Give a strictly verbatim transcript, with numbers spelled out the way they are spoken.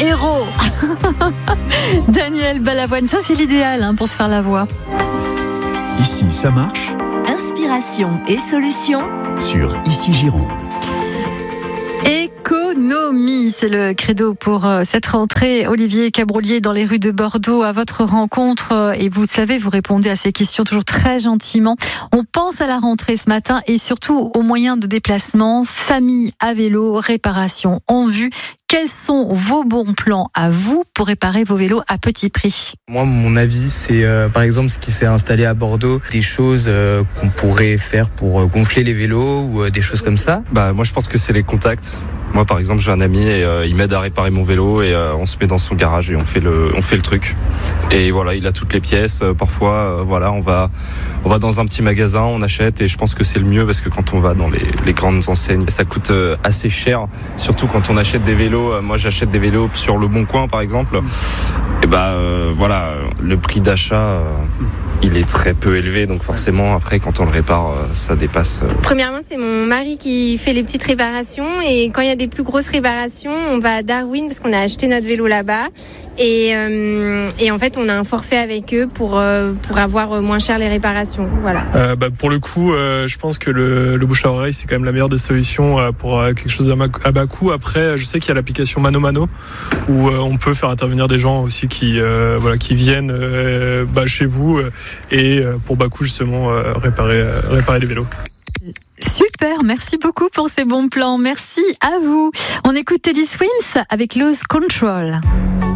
héros. Daniel Balavoine, ça c'est l'idéal hein, pour se faire la voix. Ici, ça marche. Inspiration et solutions Sur Ici Gironde. Économie, c'est le credo pour cette rentrée. Olivier Cabrolier dans les rues de Bordeaux à votre rencontre. Et vous le savez, vous répondez à ces questions toujours très gentiment. On pense à la rentrée ce matin et surtout aux moyens de déplacement, famille à vélo, réparation en vue. Quels sont vos bons plans à vous pour réparer vos vélos à petit prix ? Moi, mon avis, c'est euh, par exemple ce qui s'est installé à Bordeaux, des choses euh, qu'on pourrait faire pour euh, gonfler les vélos ou euh, des choses comme ça. Bah, moi, je pense que c'est les contacts. Moi, par exemple, j'ai un ami et euh, il m'aide à réparer mon vélo et euh, on se met dans son garage et on fait le, on fait le truc. Et voilà, il a toutes les pièces. Euh, parfois, euh, voilà, on va, on va dans un petit magasin, on achète et je pense que c'est le mieux parce que quand on va dans les, les grandes enseignes, ça coûte euh, assez cher. Surtout quand on achète des vélos. Euh, moi, j'achète des vélos sur Le Bon Coin, par exemple. Et bah, euh, voilà, le prix d'achat. Euh, il est très peu élevé, donc forcément, après, quand on le répare, ça dépasse. Premièrement, c'est mon mari qui fait les petites réparations et quand il y a des plus grosses réparations, on va à Darwin parce qu'on a acheté notre vélo là-bas et, euh, et en fait, on a un forfait avec eux pour, euh, pour avoir moins cher les réparations. Voilà. Euh, bah, pour le coup, euh, je pense que le, le bouche à oreille, c'est quand même la meilleure des solutions euh, pour euh, quelque chose à, ma, à bas coût. Après, je sais qu'il y a l'application Mano Mano où euh, on peut faire intervenir des gens aussi qui, euh, voilà, qui viennent euh, bah, chez vous euh, et pour bas coût justement euh, réparer, euh, réparer les vélos. Super, merci beaucoup pour ces bons plans. Merci à vous. On écoute Teddy Swims avec Lose Control.